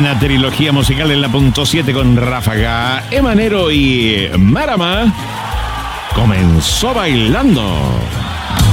buena trilogía musical en la punto 7 con Ráfaga, Emanero y Marama comenzó bailando.